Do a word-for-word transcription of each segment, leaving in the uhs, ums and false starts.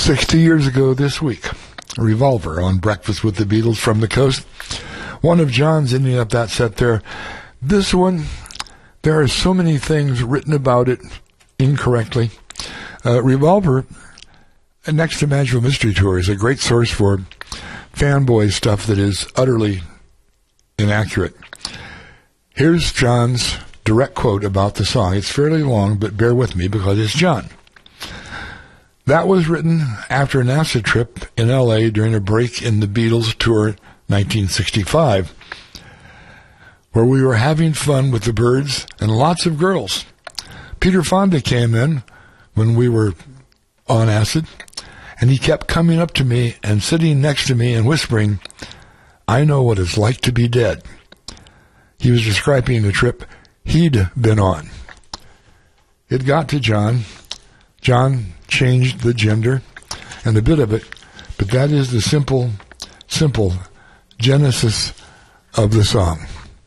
Sixty years ago this week, Revolver on Breakfast with the Beatles from the Coast. One of John's ending up that set there. This one, there are so many things written about it incorrectly. Uh, Revolver, next to Magical Mystery Tour, is a great source for fanboy stuff that is utterly inaccurate. Here's John's direct quote about the song. It's fairly long, but bear with me because it's John. That was written after an acid trip in L A during a break in the Beatles tour nineteen sixty-five, where we were having fun with the Byrds and lots of girls. Peter Fonda came in when we were on acid, and he kept coming up to me and sitting next to me and whispering, "I know what it's like to be dead." He was describing the trip he'd been on. It got to John. John changed the gender and a bit of it, but that is the simple, simple genesis of the song.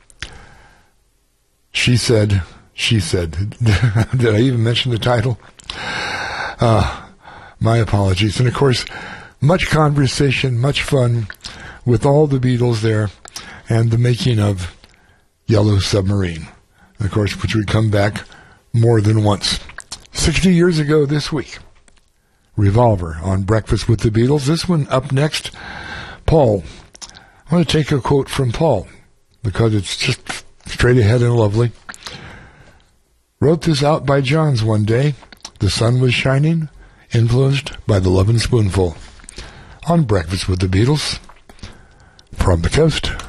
She said, she said, did I even mention the title? Uh, my apologies. And of course, much conversation, much fun with all the Beatles there and the making of Yellow Submarine, of course, which would come back more than once. Sixty years ago this week, Revolver on Breakfast with the Beatles. This one up next, Paul. I want to take a quote from Paul because it's just straight ahead and lovely. Wrote this out by John's one day. The sun was shining, influenced by the Lovin' Spoonful. On Breakfast with the Beatles from the Coast.